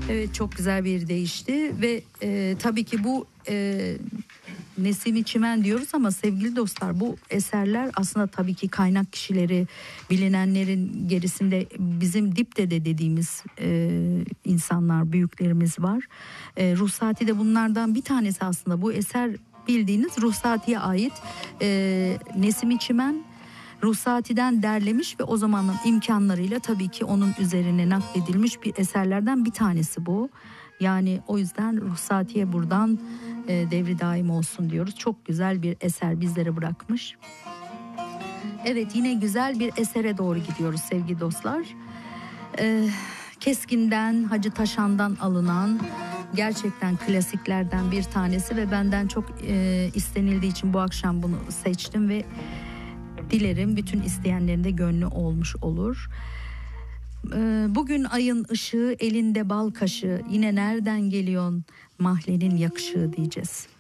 Evet, çok güzel bir deyişti ve tabii ki bu Nesimi Çimen diyoruz ama sevgili dostlar, bu eserler aslında tabii ki kaynak kişileri, bilinenlerin gerisinde bizim dipdede dediğimiz insanlar, büyüklerimiz var. Ruhsati de bunlardan bir tanesi aslında. Bu eser bildiğiniz Ruhsati'ye ait. Nesimi Çimen Ruhsati'den derlemiş ve o zamanın imkanlarıyla tabii ki onun üzerine nakledilmiş bir eserlerden bir tanesi bu. Yani o yüzden Ruhsati'ye buradan devri daim olsun diyoruz. Çok güzel bir eser bizlere bırakmış. Evet, yine güzel bir esere doğru gidiyoruz sevgili dostlar. Keskin'den, Hacı Taşan'dan alınan gerçekten klasiklerden bir tanesi ve benden çok istenildiği için bu akşam bunu seçtim ve dilerim bütün isteyenlerin de gönlü olmuş olur. Bugün ayın ışığı elinde bal kaşı, yine nereden geliyorsun mahlenin yakışığı diyeceğiz.